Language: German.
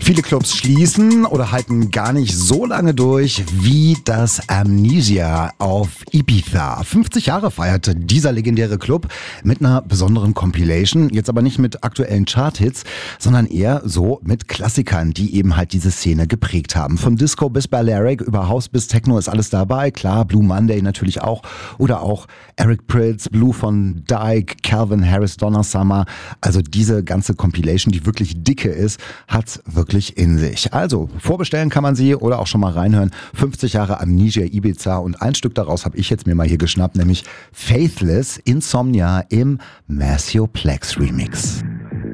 Viele Clubs schließen oder halten gar nicht so lange durch wie das Amnesia auf Ibiza. 50 Jahre feierte dieser legendäre Club mit einer besonderen Compilation. Jetzt aber nicht mit aktuellen Charthits, sondern eher so mit Klassikern, die eben halt diese Szene geprägt haben. Von Disco bis Balearic, über House bis Techno ist alles dabei. Klar, Blue Monday natürlich auch. Oder auch Eric Prydz, Blue von Dyke, Calvin Harris, Donna Summer. Also diese ganze Compilation, die wirklich dicke ist, hat's wirklich in sich. Also, vorbestellen kann man sie oder auch schon mal reinhören. 50 Jahre Amnesia Ibiza und ein Stück daraus habe ich jetzt mir mal hier geschnappt, nämlich Faithless Insomnia im Maceo Plex Remix.